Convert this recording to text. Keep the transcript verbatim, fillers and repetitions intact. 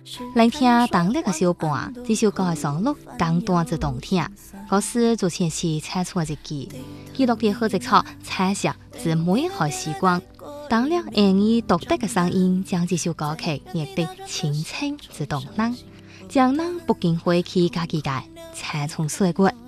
来听当日的小伴，这首歌的旋律简单则动听，可是就像是踩出一记，记录的好一草彩色至美好时光。当日用以独特的声音，将这首歌曲演得清清之动人，将人不禁回去家己的青春岁月。